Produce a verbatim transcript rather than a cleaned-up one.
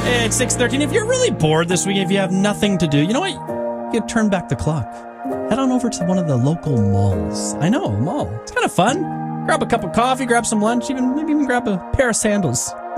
It's six thirteen. If you're really bored this week, if you have nothing to do, you know what? You can turn back the clock. Head on over to one of the local malls. I know, a mall. It's kind of fun. Grab a cup of coffee, grab some lunch, even maybe even grab a pair of sandals.